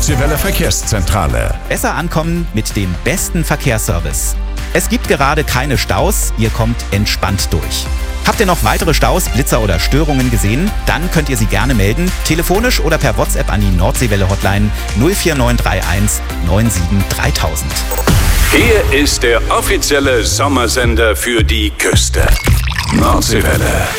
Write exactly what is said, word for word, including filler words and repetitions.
Nordseewelle Verkehrszentrale. Besser ankommen mit dem besten Verkehrsservice. Es gibt gerade keine Staus, ihr kommt entspannt durch. Habt ihr noch weitere Staus, Blitzer oder Störungen gesehen? Dann könnt ihr sie gerne melden, telefonisch oder per WhatsApp an die Nordseewelle-Hotline null vier neun drei eins neun sieben dreitausend. Hier ist der offizielle Sommersender für die Küste. Nordseewelle.